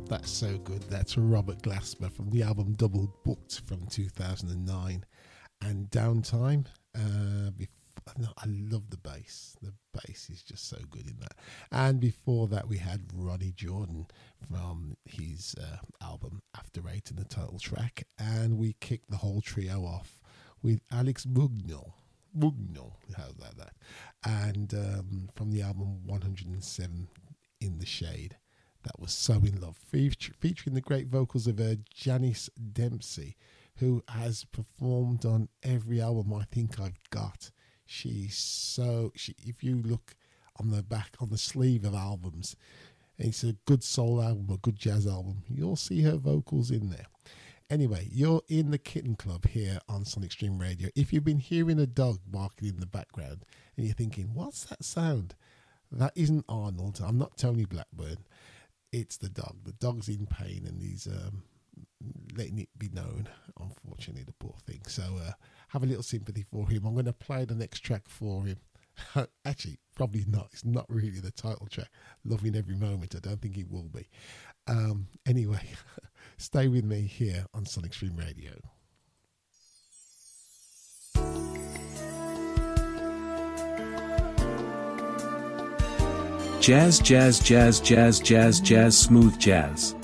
That's so good. That's Robert Glasper from the album Double Booked from 2009. And Downtime. I love the bass. The bass is just so good in that. And before that, we had Ronnie Jordan from his album After Eight and the title track. And we kicked the whole trio off with Alex Bugnol. How's that? And from the album 107 In the Shade. That was So In Love, featuring the great vocals of Janice Dempsey, who has performed on every album I think I've got. If you look on the back, on the sleeve of albums, it's a good soul album, a good jazz album, you'll see her vocals in there. Anyway, you're in the Kitten Club here on Sonic Stream Radio. If you've been hearing a dog barking in the background and you're thinking, what's that sound? That isn't Arnold. I'm not Tony Blackburn. It's the dog. The dog's in pain and he's letting it be known, unfortunately, the poor thing. So have a little sympathy for him. I'm going to play the next track for him. Actually, probably not. It's not really the title track. Loving Every Moment. I don't think it will be. Anyway, stay with me here on Sonic Stream Radio. Jazz, jazz, jazz, jazz, jazz, jazz, smooth jazz.